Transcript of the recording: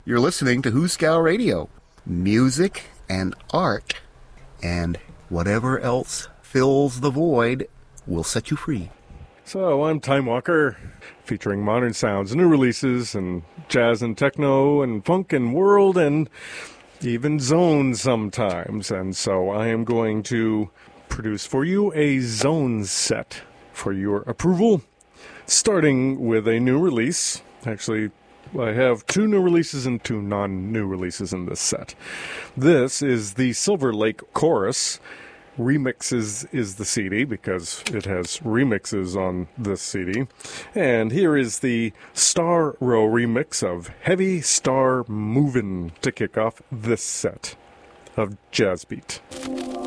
You're listening to Hooskow Radio. Music and art and whatever else fills the void will set you free. So I'm Time Walker, featuring modern sounds, new releases, and jazz and techno and funk and world and even zone sometimes. And so I am going to produce for you a zone set for your approval, starting with a new release. Actually, I have 2 new releases and 2 non-new releases in this set. This is the Silver Lake Chorus. Remixes is the CD because it has remixes on this CD. And here is the Star Row remix of Heavy Star Movin' to kick off this set of Jazz Beat.